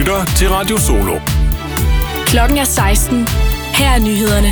lytter til Radio Solo. Klokken er 16. Her er nyhederne.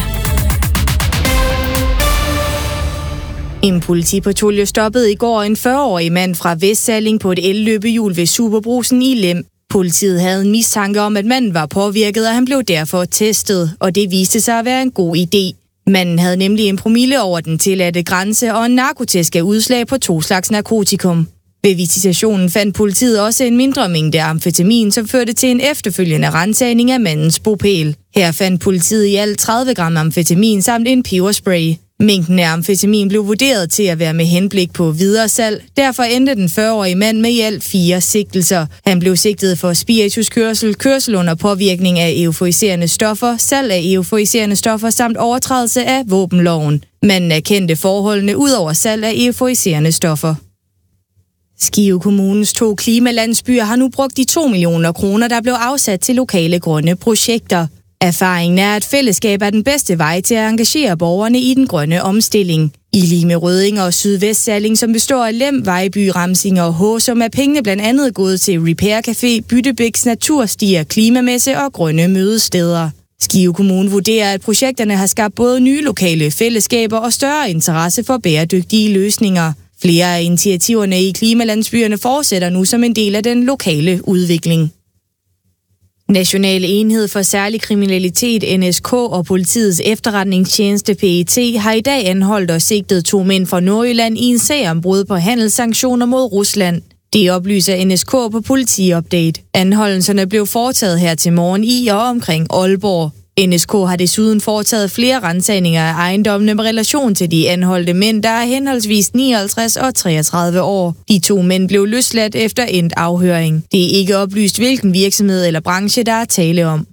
En politipatrulje stoppede i går en 40-årig mand fra Vestsalling på et elløbehjul ved Superbrugsen i Lem. Politiet havde en mistanke om, at manden var påvirket, og han blev derfor testet, og det viste sig at være en god idé. Manden havde nemlig en promille over den tilladte grænse, og en narkotest gav udslag på 2 slags narkotikum. Ved visitationen fandt politiet også en mindre mængde amfetamin, som førte til en efterfølgende ransagning af mandens bopæl. Her fandt politiet i alt 30 gram amfetamin samt en peberspray. Mængden af amfetamin blev vurderet til at være med henblik på videre salg. Derfor endte den 40-årige mand med i alt 4 sigtelser. Han blev sigtet for spirituskørsel, kørsel under påvirkning af euforiserende stoffer, salg af euforiserende stoffer samt overtrædelse af våbenloven. Manden erkendte forholdene ud over salg af euforiserende stoffer. Skive Kommunes 2 klimalandsbyer har nu brugt de 2 millioner kroner, der blev afsat til lokale grønne projekter. Erfaringen er, at fællesskab er den bedste vej til at engagere borgerne i den grønne omstilling. I lige med Rødding og Sydvestsalling, som består af Lem, Vejby, Ramsing og Håsum, er pengene blandt andet gået til Repair Café, Byttebæks naturstier, klimamesse og grønne mødesteder. Skive Kommune vurderer, at projekterne har skabt både nye lokale fællesskaber og større interesse for bæredygtige løsninger. Flere af initiativerne i klimalandsbyerne fortsætter nu som en del af den lokale udvikling. National Enhed for Særlig Kriminalitet, NSK, og politiets efterretningstjeneste PET har i dag anholdt og sigtet 2 mænd fra Nordjylland i en sag om brud på handelssanktioner mod Rusland. Det oplyser NSK på Politiupdate. Anholdelserne blev foretaget her til morgen i og omkring Aalborg. NSK har desuden foretaget flere ransagninger af ejendommene med relation til de anholdte mænd, der er henholdsvis 59 og 33 år. De 2 mænd blev løsladt efter endt afhøring. Det er ikke oplyst, hvilken virksomhed eller branche, der er tale om.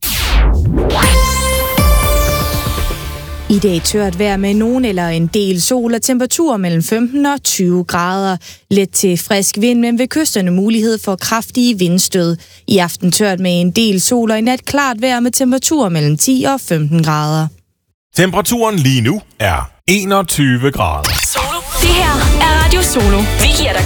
I dag tørt vejr med nogen eller en del sol og temperatur mellem 15 og 20 grader. Let til frisk vind, men ved kysterne mulighed for kraftige vindstød. I aften tørt med en del sol og i nat klart vejr med temperatur mellem 10 og 15 grader. Temperaturen lige nu er 21 grader. Det her er Radio Solo. Vi giver dig